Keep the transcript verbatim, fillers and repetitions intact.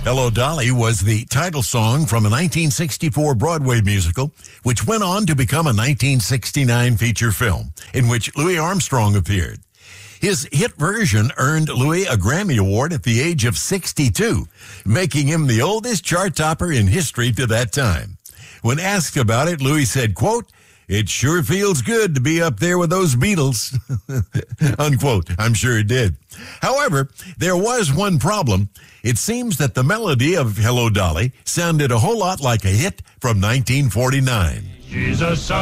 Hello, Dolly was the title song from a nineteen sixty-four Broadway musical, which went on to become a nineteen sixty-nine feature film in which Louis Armstrong appeared. His hit version earned Louis a Grammy Award at the age of sixty-two, making him the oldest chart topper in history to that time. When asked about it, Louis said, quote, "It sure feels good to be up there with those Beatles," unquote. I'm sure it did. However, there was one problem. It seems that the melody of Hello, Dolly sounded a whole lot like a hit from nineteen forty-nine. Jesus.